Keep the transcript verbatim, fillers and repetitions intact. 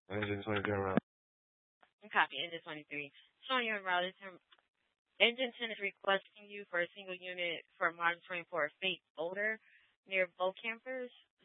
Engine twenty-three round. Copy, engine twenty-three. Showing you en route. Engine ten is requesting you for a single unit for Model twenty-four Fate Older near boat campers.